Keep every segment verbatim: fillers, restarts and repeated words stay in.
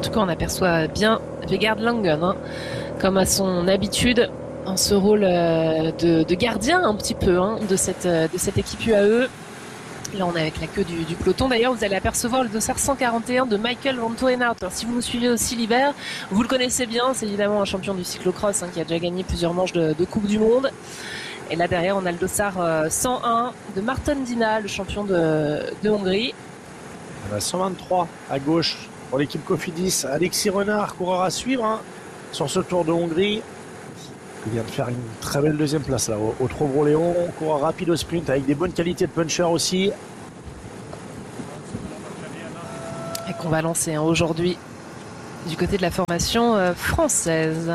tout cas, on aperçoit bien Vegard Langen, hein, comme à son habitude, en ce rôle euh, de, de gardien un petit peu hein, de, cette, de cette équipe U A E. Là, on est avec la queue du, du peloton. D'ailleurs, vous allez apercevoir le dossard cent quarante et un de Michael Van Torenhout. Si vous nous suivez aussi l'hiver, vous le connaissez bien. C'est évidemment un champion du cyclocross hein, qui a déjà gagné plusieurs manches de, de Coupe du Monde. Et là, derrière, on a le dossard euh, cent un de Martin Dina, le champion de, de Hongrie. On a cent vingt-trois à gauche pour l'équipe Cofidis. Alexis Renard, coureur à suivre hein, sur ce Tour de Hongrie. Il vient de faire une très belle deuxième place là au, au Trogro-Léon, coureur rapide au sprint avec des bonnes qualités de puncher aussi. Et qu'on va lancer hein, aujourd'hui du côté de la formation euh, française.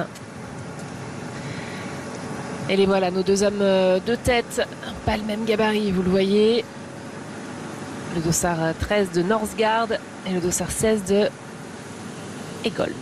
Et les voilà, nos deux hommes euh, de tête, pas le même gabarit, vous le voyez. Le dossard treize de Northgard et le dossard seize de Egolm.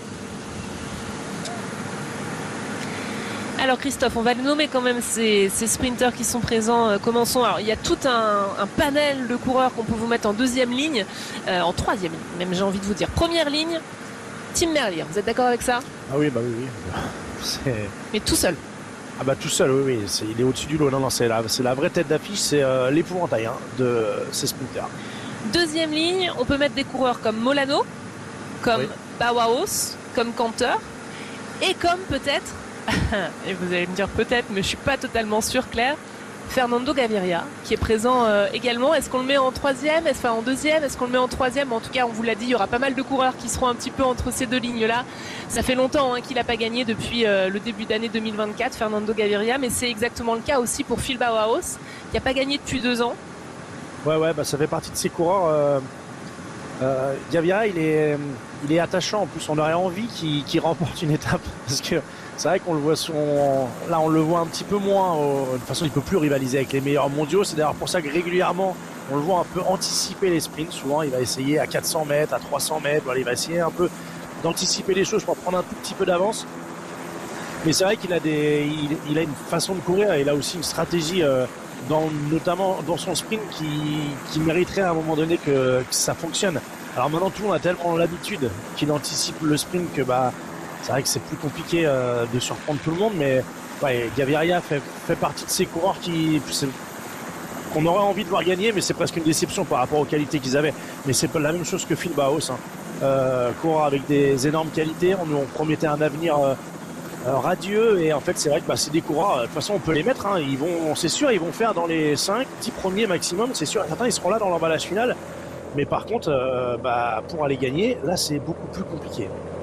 Alors Christophe, on va le nommer quand même ces, ces sprinters qui sont présents. Euh, commençons. Alors il y a tout un, un panel de coureurs qu'on peut vous mettre en deuxième ligne, euh, en troisième ligne, même j'ai envie de vous dire. Première ligne, Tim Merlier. Vous êtes d'accord avec ça? Ah oui, bah oui, oui. C'est... Mais tout seul. Ah bah tout seul, oui, oui. C'est, il est au-dessus du lot. Non, non, c'est la, c'est la vraie tête d'affiche, c'est euh, l'épouvantail hein, de ces sprinters. Deuxième ligne, on peut mettre des coureurs comme Molano, comme oui. Bauhaus, comme Cantor, et comme peut-être, et vous allez me dire peut-être, mais je suis pas totalement sûre, Claire, Fernando Gaviria, qui est présent euh, également. Est-ce qu'on le met en troisième, est-ce enfin en deuxième, est-ce qu'on le met en troisième? En tout cas, on vous l'a dit, il y aura pas mal de coureurs qui seront un petit peu entre ces deux lignes-là. Ça fait longtemps hein, qu'il n'a pas gagné depuis euh, le début d'année deux mille vingt-quatre, Fernando Gaviria, mais c'est exactement le cas aussi pour Phil Bauhaus, qui n'a pas gagné depuis deux ans. Ouais, ouais, bah ça fait partie de ces coureurs. Euh, euh, Gaviria, il est, il est attachant. En plus, on aurait envie qu'il, qu'il remporte une étape, parce que c'est vrai qu'on le voit son... là, on le voit un petit peu moins. Au... De toute façon, il peut plus rivaliser avec les meilleurs mondiaux. C'est d'ailleurs pour ça que régulièrement, on le voit un peu anticiper les sprints. Souvent, il va essayer à quatre cents mètres, à trois cents mètres. Voilà, il va essayer un peu d'anticiper les choses pour prendre un tout petit peu d'avance. Mais c'est vrai qu'il a des, il, il a une façon de courir. Et il a aussi une stratégie, euh, dans, notamment dans son sprint, qui, qui mériterait à un moment donné que, que ça fonctionne. Alors maintenant, tout le monde a tellement l'habitude qu'il anticipe le sprint que bah. C'est vrai que c'est plus compliqué euh, de surprendre tout le monde, mais ouais, Gaviria fait, fait partie de ces coureurs qui, qu'on aurait envie de voir gagner, mais c'est presque une déception par rapport aux qualités qu'ils avaient. Mais c'est pas la même chose que Phil Bauhaus, hein. euh, coureur avec des énormes qualités. On nous promettait un avenir euh, euh, radieux, et en fait, c'est vrai que bah, c'est des coureurs. De toute façon, on peut les mettre. Hein, ils vont, c'est sûr, ils vont faire dans les cinq, dix premiers maximum. C'est sûr, certains ils seront là dans l'emballage final. Mais par contre, euh, bah, pour aller gagner, là, c'est beaucoup plus compliqué.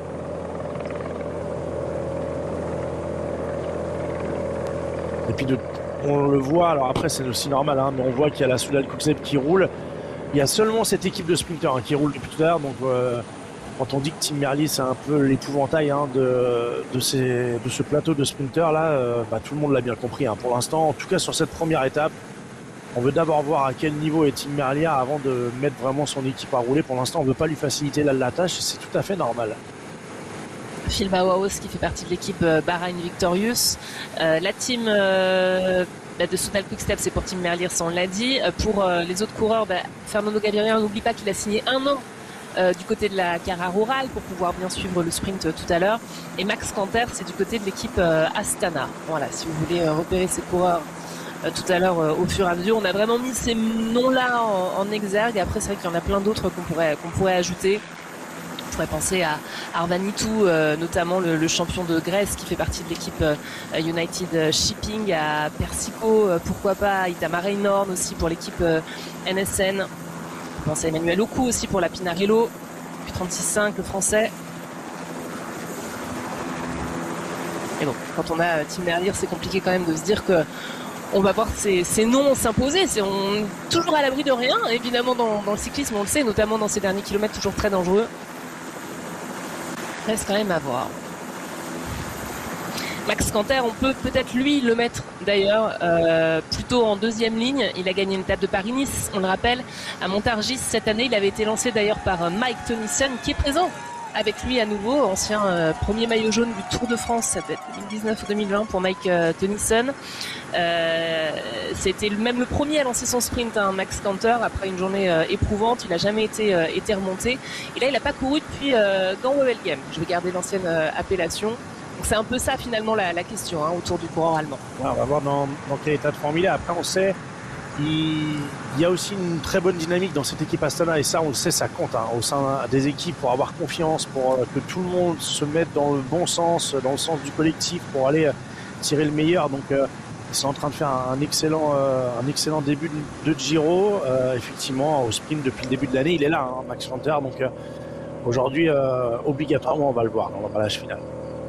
Et puis de, on le voit, alors après c'est aussi normal, hein, mais on voit qu'il y a la Soudal Quick-Step qui roule. Il y a seulement cette équipe de sprinters hein, qui roule depuis tout à l'heure. Donc euh, quand on dit que Tim Merlier c'est un peu l'épouvantail hein, de, de, ces, de ce plateau de sprinters là, euh, bah, tout le monde l'a bien compris. Hein. Pour l'instant, en tout cas sur cette première étape, on veut d'abord voir à quel niveau est Tim Merlier avant de mettre vraiment son équipe à rouler. Pour l'instant, on ne veut pas lui faciliter la, la tâche, c'est tout à fait normal. Phil Bauhaus qui fait partie de l'équipe euh, Bahrain Victorious. Euh, la team euh, bah, de Soudal Quick-Step, c'est pour Tim Merlier, ça on l'a dit. Euh, pour euh, les autres coureurs, bah, Fernando Gaviria, on n'oublie pas qu'il a signé un an euh, du côté de la Cara Rural pour pouvoir bien suivre le sprint euh, tout à l'heure. Et Max Canter, c'est du côté de l'équipe euh, Astana. Voilà, si vous voulez euh, repérer ces coureurs euh, tout à l'heure euh, au fur et à mesure. On a vraiment mis ces noms-là en, en exergue. Après, c'est vrai qu'il y en a plein d'autres qu'on pourrait, qu'on pourrait ajouter. On pourrait penser à Arvanitou, euh, notamment le, le champion de Grèce qui fait partie de l'équipe euh, United Shipping, à Persico, euh, pourquoi pas, à Itamar Reynorn aussi pour l'équipe euh, N S N. On pense à Emmanuel Oku aussi pour la Pinarello, puis trente-six cinq le français. Et bon, quand on a Tim Merlier, c'est compliqué quand même de se dire que on va voir ces, ces noms s'imposer. C'est on, toujours à l'abri de rien, évidemment dans, dans le cyclisme, on le sait, notamment dans ces derniers kilomètres, toujours très dangereux. Reste quand même à voir. Max Canter, on peut peut-être lui le mettre d'ailleurs euh, plutôt en deuxième ligne. Il a gagné une étape de Paris-Nice, on le rappelle, à Montargis cette année. Il avait été lancé d'ailleurs par Mike Tennyson qui est présent avec lui à nouveau, ancien euh, premier maillot jaune du Tour de France, ça peut être deux mille dix-neuf ou deux mille vingt pour Mike euh, Tennyson. Euh, c'était même le premier à lancer son sprint, hein, Max Canter, après une journée euh, éprouvante. Il n'a jamais été, euh, été remonté. Et là, il n'a pas couru depuis euh, Gand-Wevelgem. Je vais garder l'ancienne euh, appellation. Donc c'est un peu ça finalement la, la question hein, autour du coureur allemand. Ouais, on va voir dans, dans quel état de forme il est. Après, on sait il, il y a aussi une très bonne dynamique dans cette équipe Astana et ça, on le sait, ça compte hein, au sein des équipes pour avoir confiance, pour euh, que tout le monde se mette dans le bon sens, dans le sens du collectif, pour aller euh, tirer le meilleur. Donc euh, ils sont en train de faire un excellent, euh, un excellent début de, de Giro. Euh, effectivement, au sprint depuis le début de l'année, il est là, hein, Max Canter. Donc euh, aujourd'hui, euh, obligatoirement, on va le voir dans l'emballage final.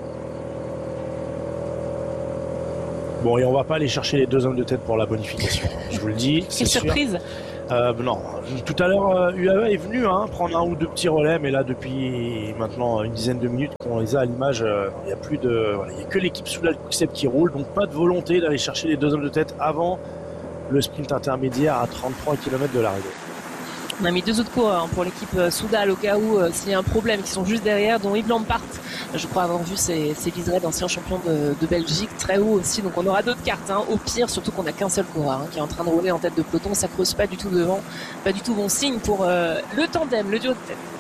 Bon, et on va pas aller chercher les deux hommes de tête pour la bonification, je vous le dis. Quelle surprise! Euh, non, tout à l'heure, euh, U A E est venu hein, prendre un ou deux petits relais, mais là, depuis maintenant une dizaine de minutes qu'on les a à l'image, il euh, n'y a plus de, voilà, il y a que l'équipe Soudal Quick-Step qui roule, donc pas de volonté d'aller chercher les deux hommes de tête avant le sprint intermédiaire à trente-trois kilomètres de l'arrivée. On a mis deux autres coureurs hein, pour l'équipe Soudal au cas où euh, s'il y a un problème, qui sont juste derrière, dont Yves Lampart. Je crois avoir vu ses, ses liserés d'ancien champion de, de Belgique, très haut aussi. Donc on aura d'autres cartes. Hein. Au pire, surtout qu'on n'a qu'un seul coureur hein, qui est en train de rouler en tête de peloton. Ça creuse pas du tout devant. Pas du tout bon signe pour euh, le tandem, le duo de tête.